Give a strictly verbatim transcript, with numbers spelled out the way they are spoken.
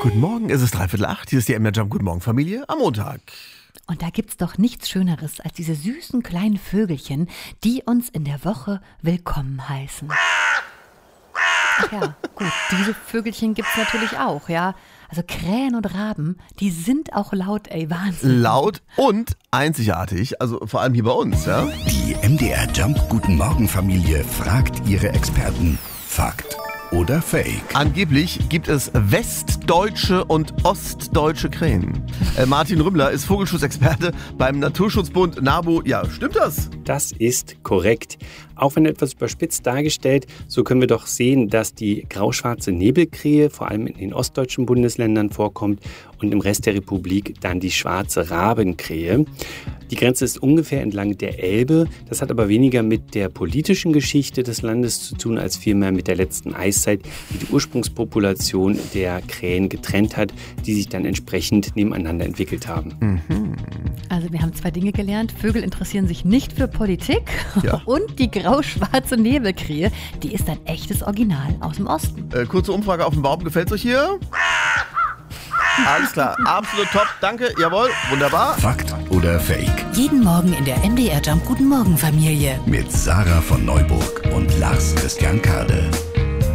Guten Morgen, es ist dreiviertel acht. Hier ist die M D R Jump Guten Morgen Familie am Montag. Und da gibt's doch nichts Schöneres als diese süßen kleinen Vögelchen, die uns in der Woche willkommen heißen. Ach ja, gut, diese Vögelchen gibt's natürlich auch, ja. Also Krähen und Raben, die sind auch laut, ey, Wahnsinn. Laut und einzigartig, also vor allem hier bei uns, ja. Die M D R Jump Guten Morgen Familie fragt ihre Experten. Fakt oder Fake? Angeblich gibt es westdeutsche und ostdeutsche Krähen. Äh, Martin Rümmler ist Vogelschutzexperte beim Naturschutzbund NABU. Ja, stimmt das? Das ist korrekt. Auch wenn etwas überspitzt dargestellt, so können wir doch sehen, dass die grauschwarze Nebelkrähe vor allem in den ostdeutschen Bundesländern vorkommt und im Rest der Republik dann die schwarze Rabenkrähe. Die Grenze ist ungefähr entlang der Elbe. Das hat aber weniger mit der politischen Geschichte des Landes zu tun, als vielmehr mit der letzten Eiszeit, die die Ursprungspopulation der Krähen getrennt hat, die sich dann entsprechend nebeneinander entwickelt haben. Mhm. Also wir haben zwei Dinge gelernt. Vögel interessieren sich nicht für Politik Ja. und die grauschwarze Nebelkrähe, die ist ein echtes Original aus dem Osten. Äh, kurze Umfrage auf dem Baum, gefällt's euch hier? Alles klar, absolut top, danke, jawohl, wunderbar. Fakt oder Fake? Jeden Morgen in der M D R Jump Guten Morgen Familie. Mit Sarah von Neuburg und Lars Christian Kade.